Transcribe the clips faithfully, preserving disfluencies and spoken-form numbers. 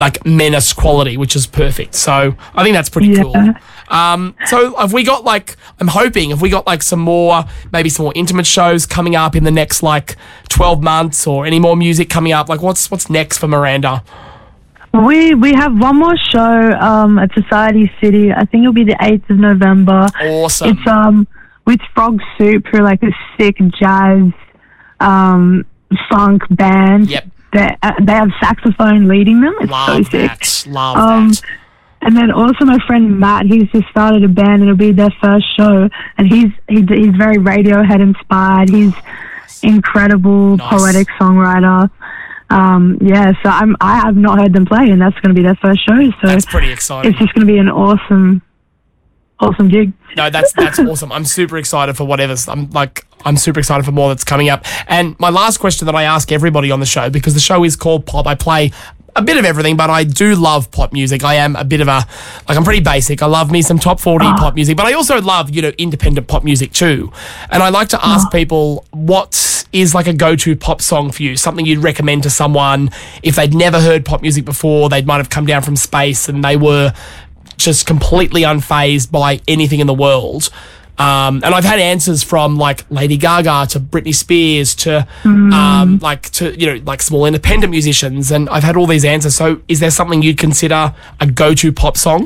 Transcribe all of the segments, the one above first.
like menace quality, which is perfect. So I think that's pretty Yeah. cool. Um, so have we got like, I'm hoping, have we got like some more, maybe some more intimate shows coming up in the next like twelve months, or any more music coming up? Like what's what's next for Miranda? We we have one more show um, at Society City. I think it'll be the eighth of November. Awesome. It's um with Frog Soup, who are like a sick jazz um, funk band. Yep. They uh, they have saxophone leading them. It's Love so sick. that. Love Um, that. And then also my friend Matt, he's just started a band. It'll be their first show, and he's he's, he's very Radiohead inspired. He's incredible Nice. poetic songwriter. Um, yeah, so I'm I have not heard them play, and that's going to be their first show. So That's pretty exciting. it's just going to be an awesome, awesome gig. No, that's that's awesome. I'm super excited for whatever's. I'm like I'm super excited for more that's coming up. And my last question that I ask everybody on the show, because the show is called Pop, I play a bit of everything, but I do love pop music. I am a bit of a like I'm pretty basic. I love me some top forty pop music, but I also love, you know, independent pop music too. And I like to ask people, what is like a go-to pop song for you? Something you'd recommend to someone if they'd never heard pop music before, they might have come down from space and they were just completely unfazed by anything in the world. Um, and I've had answers from like Lady Gaga to Britney Spears to um, like to you know like small independent musicians, and I've had all these answers. So, is there something you'd consider a go-to pop song?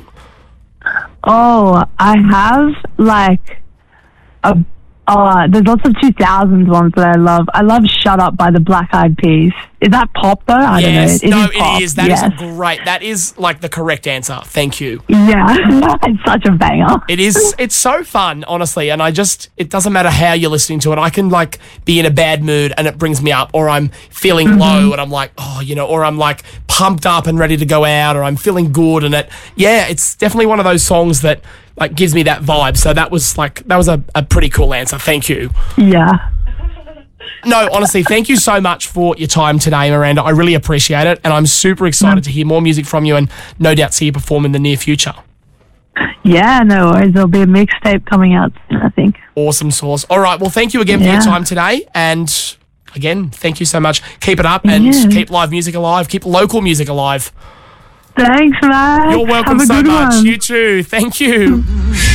Oh, I have like a uh, there's lots of two thousands ones that I love. I love "Shut Up" by the Black Eyed Peas. Is that pop though? I Yes, don't know. no, is pop. it is. That yes. is a great. That is like the correct answer. Thank you. Yeah, it's such a banger. It is. It's so fun, honestly, and I just. It doesn't matter how you're listening to it. I can like be in a bad mood and it brings me up, or I'm feeling Mm-hmm. low and I'm like, oh, you know, or I'm like pumped up and ready to go out, or I'm feeling good, and it. Yeah, it's definitely one of those songs that like gives me that vibe. So that was like that was a, a pretty cool answer. Thank you. Yeah. No, honestly, thank you so much for your time today, Miranda. I really appreciate it, and I'm super excited to hear more music from you, and no doubt see you perform in the near future. Yeah, no worries. There'll be a mixtape coming out soon, I think. Awesome sauce. All right, well, thank you again for Yeah. your time today, and again, thank you so much. Keep it up, and Yeah. keep live music alive. Keep local music alive. Thanks, man. You're welcome Have a so good much. one. You too. Thank you.